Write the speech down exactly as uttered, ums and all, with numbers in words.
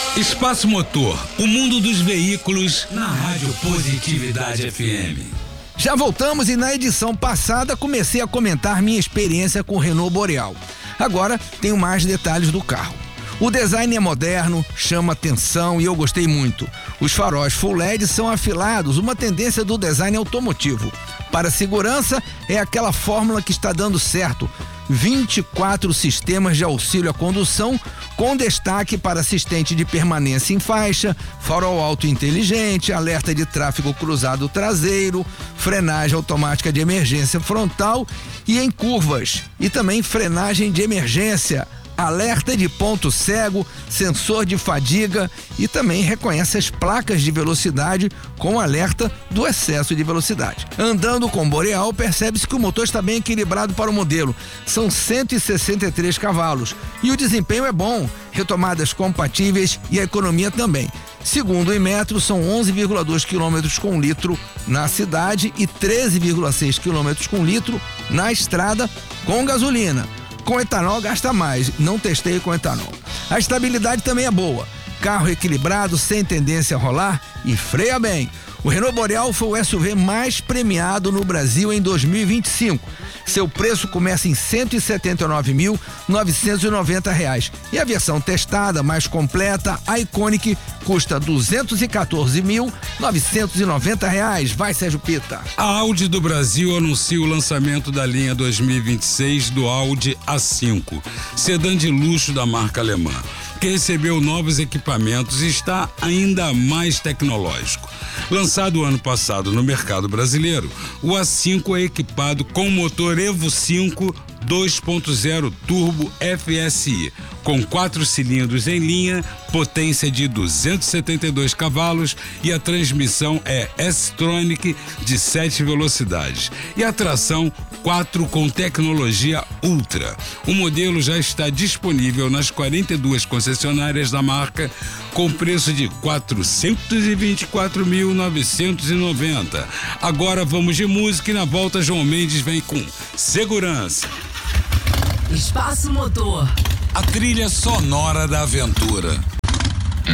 Espaço Motor, o mundo dos veículos na Rádio Positividade F M. Já voltamos e na edição passada comecei a comentar minha experiência com o Renault Boreal. Agora tenho mais detalhes do carro. O design é moderno, chama atenção e eu gostei muito. Os faróis Full L E D são afilados, uma tendência do design automotivo. Para a segurança, é aquela fórmula que está dando certo. vinte e quatro sistemas de auxílio à condução, com destaque para assistente de permanência em faixa, farol alto inteligente, alerta de tráfego cruzado traseiro, frenagem automática de emergência frontal e em curvas, e também frenagem de emergência, alerta de ponto cego, sensor de fadiga e também reconhece as placas de velocidade com alerta do excesso de velocidade. Andando com Boreal, percebe-se que o motor está bem equilibrado para o modelo. São cento e sessenta e três cavalos e o desempenho é bom, retomadas compatíveis e a economia também. Segundo o Inmetro, são onze vírgula dois quilômetros com litro na cidade e treze vírgula seis quilômetros com litro na estrada com gasolina. Com etanol gasta mais, não testei com etanol. A estabilidade também é boa. Carro equilibrado, sem tendência a rolar e freia bem. O Renault Boreal foi o S U V mais premiado no Brasil em dois mil e vinte e cinco. Seu preço começa em cento e setenta e nove mil novecentos e noventa reais. E a versão testada, mais completa, a Iconic, custa duzentos e quatorze mil novecentos e noventa reais. Vai, Sérgio Pita. A Audi do Brasil anuncia o lançamento da linha dois mil e vinte e seis do Audi A cinco, sedã de luxo da marca alemã, que recebeu novos equipamentos e está ainda mais tecnológico. Lançado ano passado no mercado brasileiro, o A cinco é equipado com motor Evo cinco dois ponto zero Turbo F S I, com quatro cilindros em linha, potência de duzentos e setenta e dois cavalos e a transmissão é S-Tronic de sete velocidades e a tração quatro com tecnologia Ultra. O modelo já está disponível nas quarenta e duas concessionárias da marca com preço de quatrocentos e vinte e quatro mil novecentos e noventa. Agora vamos de música e na volta João Mendes vem com Segurança. Espaço Motor. A trilha sonora da aventura.